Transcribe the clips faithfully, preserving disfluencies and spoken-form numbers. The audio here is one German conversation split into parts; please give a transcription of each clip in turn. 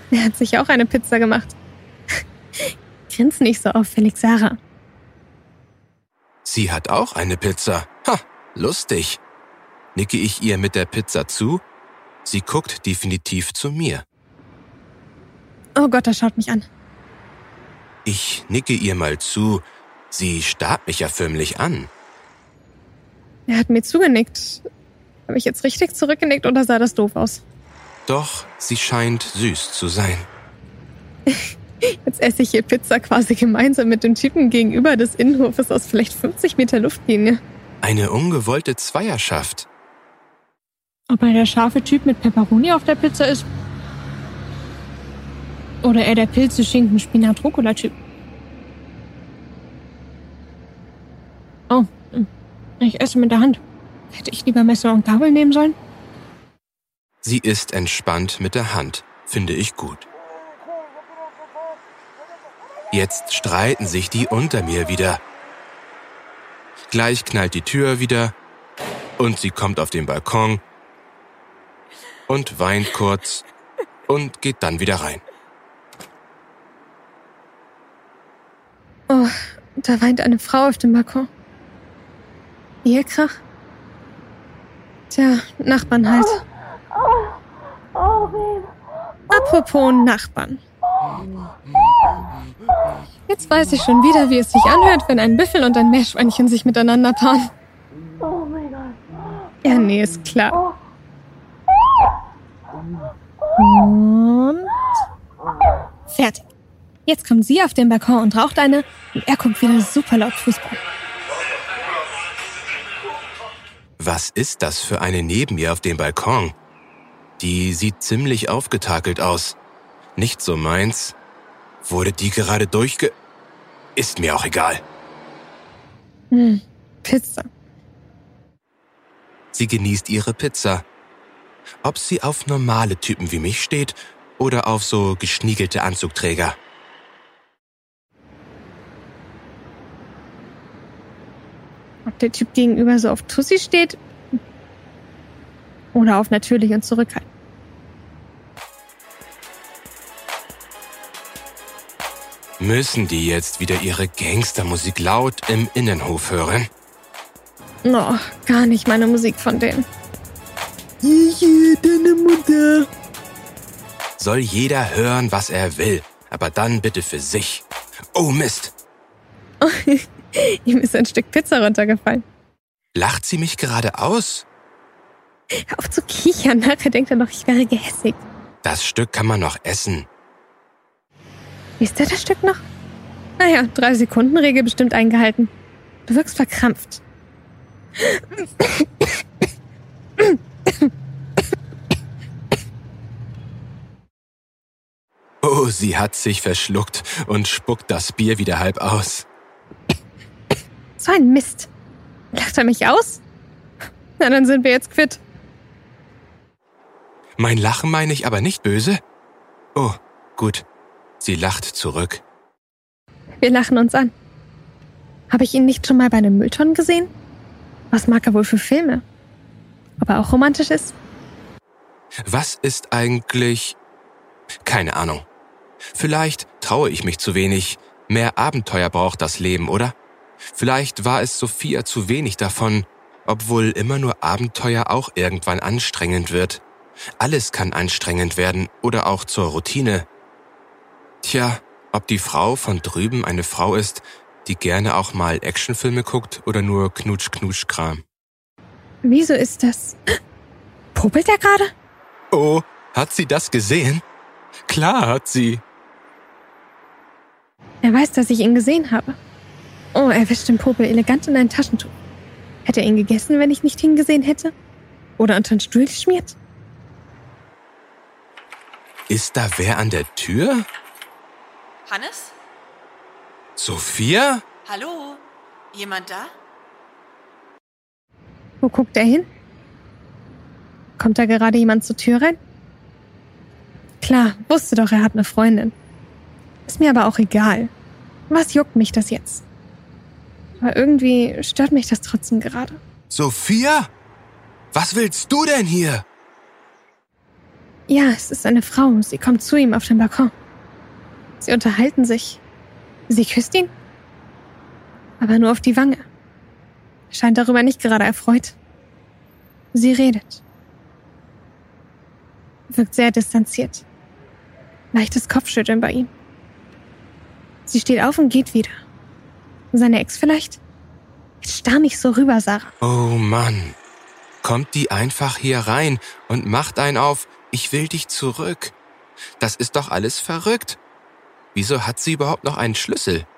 Er hat sich auch eine Pizza gemacht. Grinst nicht so auffällig, Sarah. Sie hat auch eine Pizza. Ha, lustig. Nicke ich ihr mit der Pizza zu? Sie guckt definitiv zu mir. Oh Gott, er schaut mich an. Ich nicke ihr mal zu. Sie starrt mich ja förmlich an. Er hat mir zugenickt. Habe ich jetzt richtig zurückgenickt oder sah das doof aus? Doch, sie scheint süß zu sein. Jetzt esse ich hier Pizza quasi gemeinsam mit dem Typen gegenüber des Innenhofes aus vielleicht fünfzig Meter Luftlinie. Eine ungewollte Zweierschaft. Ob er der scharfe Typ mit Pepperoni auf der Pizza ist? Oder er der Pilze, Schinken, Spinat, Rucola-Typ? Oh, ich esse mit der Hand. Hätte ich lieber Messer und Gabel nehmen sollen? Sie isst entspannt mit der Hand, finde ich gut. Jetzt streiten sich die unter mir wieder. Gleich knallt die Tür wieder und sie kommt auf den Balkon und weint kurz und geht dann wieder rein. Oh, da weint eine Frau auf dem Balkon. Ehekrach? Tja, Nachbarn halt. Apropos Nachbarn. Jetzt weiß ich schon wieder, wie es sich anhört, wenn ein Büffel und ein Meerschweinchen sich miteinander paaren. Ja, nee, ist klar. Und fertig. Jetzt kommt sie auf den Balkon und raucht eine und er guckt wieder super laut Fußball. Was ist das für eine neben mir auf dem Balkon? Die sieht ziemlich aufgetakelt aus. Nicht so meins. Wurde die gerade durchge... Ist mir auch egal. Hm, Pizza. Sie genießt ihre Pizza. Ob sie auf normale Typen wie mich steht oder auf so geschniegelte Anzugträger. Ob der Typ gegenüber so auf Tussi steht oder auf natürlich und zurückhaltend. Müssen die jetzt wieder ihre Gangstermusik laut im Innenhof hören? Oh, gar nicht meine Musik von denen. Hier, deine Mutter. Soll jeder hören, was er will, aber dann bitte für sich. Oh Mist. Oh, ihm ist ein Stück Pizza runtergefallen. Lacht sie mich gerade aus? Hör auf zu kichern, nachher denkt er noch, ich wäre gehässig. Das Stück kann man noch essen. Ist der das Stück noch? Naja, drei Sekunden Regel bestimmt eingehalten. Du wirkst verkrampft. Oh, sie hat sich verschluckt und spuckt das Bier wieder halb aus. So ein Mist. Lacht er mich aus? Na, dann sind wir jetzt quitt. Mein Lachen meine ich aber nicht böse. Oh, gut. Sie lacht zurück. Wir lachen uns an. Habe ich ihn nicht schon mal bei einem Mülltonnen gesehen? Was mag er wohl für Filme? Ob er auch romantisch ist? Was ist eigentlich... Keine Ahnung. Vielleicht traue ich mich zu wenig. Mehr Abenteuer braucht das Leben, oder? Vielleicht war es Sophia zu wenig davon, obwohl immer nur Abenteuer auch irgendwann anstrengend wird. Alles kann anstrengend werden oder auch zur Routine. Tja, ob die Frau von drüben eine Frau ist, die gerne auch mal Actionfilme guckt oder nur Knutsch-Knutsch-Kram. Wieso ist das? Popelt er gerade? Oh, hat sie das gesehen? Klar hat sie. Er weiß, dass ich ihn gesehen habe. Oh, er wischt den Popel elegant in ein Taschentuch. Hätte er ihn gegessen, wenn ich nicht hingesehen hätte? Oder unter den Stuhl geschmiert? Ist da wer an der Tür? Hannes? Sophia? Hallo? Jemand da? Wo guckt er hin? Kommt da gerade jemand zur Tür rein? Klar, wusste doch, er hat eine Freundin. Ist mir aber auch egal. Was juckt mich das jetzt? Aber irgendwie stört mich das trotzdem gerade. Sophia? Was willst du denn hier? Ja, es ist eine Frau. Sie kommt zu ihm auf den Balkon. Sie unterhalten sich. Sie küsst ihn, aber nur auf die Wange. Scheint darüber nicht gerade erfreut. Sie redet. Wirkt sehr distanziert. Leichtes Kopfschütteln bei ihm. Sie steht auf und geht wieder. Seine Ex vielleicht? Jetzt starr mich so rüber, Sarah. Oh Mann. Kommt die einfach hier rein und macht einen auf, ich will dich zurück. Das ist doch alles verrückt. Wieso hat sie überhaupt noch einen Schlüssel?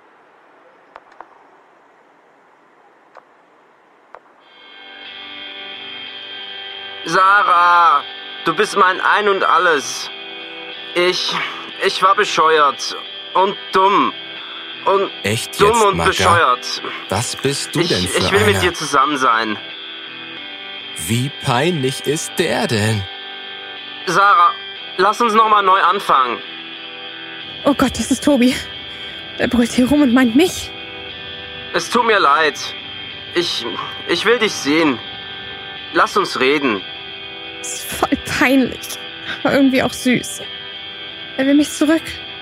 Sarah, du bist mein Ein und Alles. Ich, ich war bescheuert und dumm und Echt dumm jetzt, und Macker? bescheuert. Was bist du Ich, denn für ich will einer? mit dir zusammen sein. Wie peinlich ist der denn? Sarah, lass uns nochmal neu anfangen. Oh Gott, das ist Tobi. Der brüllt hier rum und meint mich. Es tut mir leid. Ich, ich will dich sehen. Lass uns reden. Das ist voll peinlich, aber irgendwie auch süß. Er will mich zurück.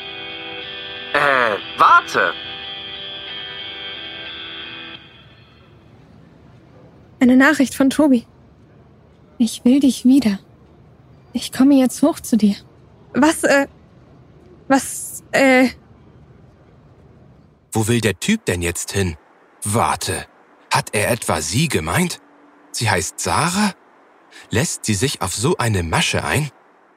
Äh, warte. Eine Nachricht von Tobi. Ich will dich wieder. Ich komme jetzt hoch zu dir. Was, äh, was, äh... Wo will der Typ denn jetzt hin? Warte, hat er etwa sie gemeint? Sie heißt Sarah? Lässt sie sich auf so eine Masche ein?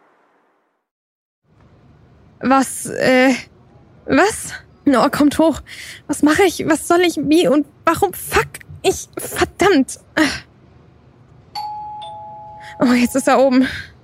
Was, äh, was? Noah kommt hoch. Was mache ich? Was soll ich? Wie und warum? Fuck! Ich, verdammt! Oh, jetzt ist er oben.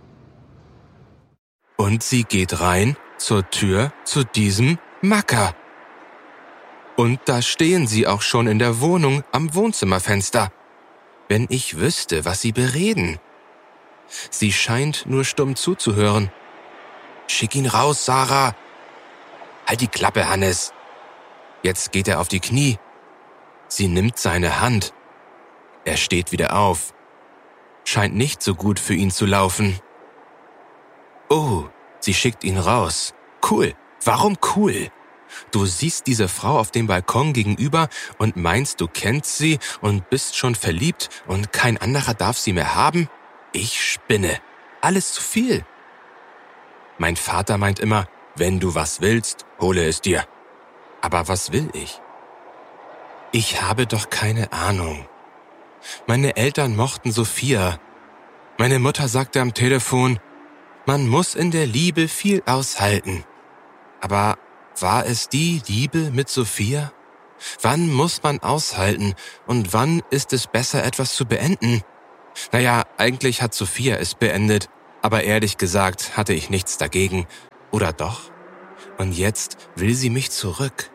Und sie geht rein zur Tür zu diesem Macker. Und da stehen sie auch schon in der Wohnung am Wohnzimmerfenster. Wenn ich wüsste, was sie bereden. Sie scheint nur stumm zuzuhören. Schick ihn raus, Sarah. Halt die Klappe, Hannes. Jetzt geht er auf die Knie. Sie nimmt seine Hand. Er steht wieder auf. Scheint nicht so gut für ihn zu laufen. Oh, sie schickt ihn raus. Cool. Warum cool? Du siehst diese Frau auf dem Balkon gegenüber und meinst, du kennst sie und bist schon verliebt und kein anderer darf sie mehr haben? Ich spinne. Alles zu viel. Mein Vater meint immer, wenn du was willst, hole es dir. Aber was will ich? Ich habe doch keine Ahnung. Meine Eltern mochten Sophia. Meine Mutter sagte am Telefon, man muss in der Liebe viel aushalten. Aber war es die Liebe mit Sophia? Wann muss man aushalten und wann ist es besser, etwas zu beenden? Naja, eigentlich hat Sophia es beendet, aber ehrlich gesagt hatte ich nichts dagegen. Oder doch? Und jetzt will sie mich zurück.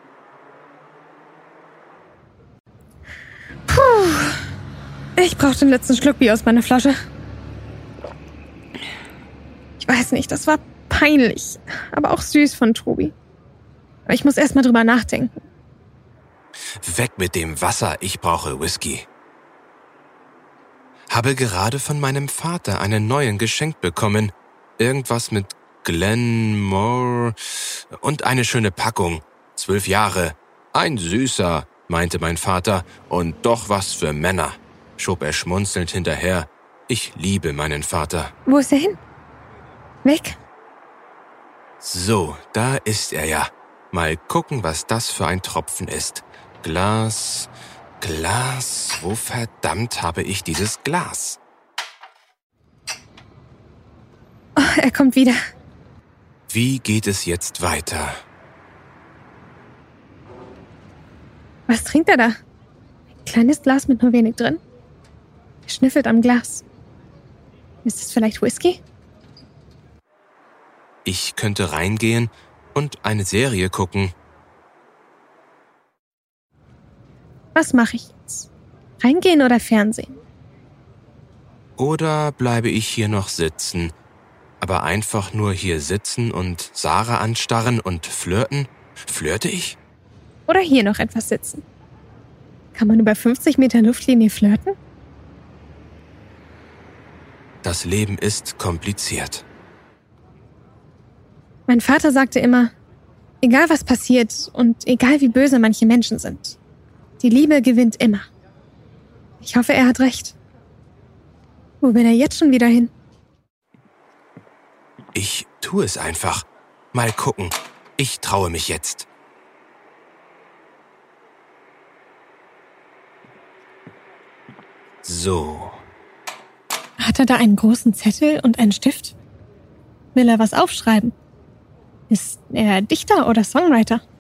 Puh. Ich brauche den letzten Schluck Bier aus meiner Flasche. Ich weiß nicht, das war peinlich, aber auch süß von Tobi. Aber ich muss erst mal drüber nachdenken. Weg mit dem Wasser, ich brauche Whisky. Habe gerade von meinem Vater einen neuen geschenkt bekommen. Irgendwas mit Glenmore und eine schöne Packung. Zwölf Jahre. Ein süßer, meinte mein Vater. Und doch was für Männer, schob er schmunzelnd hinterher. Ich liebe meinen Vater. Wo ist er hin? Weg? So, da ist er ja. Mal gucken, was das für ein Tropfen ist. Glas, Glas, wo verdammt habe ich dieses Glas? Oh, er kommt wieder. Wie geht es jetzt weiter? Was trinkt er da? Ein kleines Glas mit nur wenig drin? Er schnüffelt am Glas. Ist es vielleicht Whisky? Ich könnte reingehen und eine Serie gucken. Was mache ich jetzt? Reingehen oder Fernsehen? Oder bleibe ich hier noch sitzen? Aber einfach nur hier sitzen und Sarah anstarren und flirten? Flirte ich? Oder hier noch etwas sitzen? Kann man über fünfzig Meter Luftlinie flirten? Das Leben ist kompliziert. Mein Vater sagte immer, egal was passiert und egal wie böse manche Menschen sind, die Liebe gewinnt immer. Ich hoffe, er hat recht. Wo will er jetzt schon wieder hin? Ich tue es einfach. Mal gucken. Ich traue mich jetzt. So. Hat er da einen großen Zettel und einen Stift? Will er was aufschreiben? Ist er Dichter oder Songwriter?